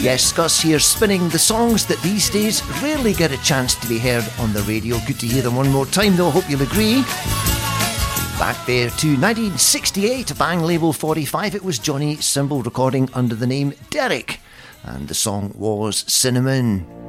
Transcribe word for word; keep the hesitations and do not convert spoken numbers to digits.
Yes, Gus here, spinning the songs that these days rarely get a chance to be heard on the radio. Good to hear them one more time though, hope you'll agree. Back there to nineteen sixty-eight, Bang Label forty-five, it was Johnny Symbol recording under the name Derek, and the song was Cinnamon.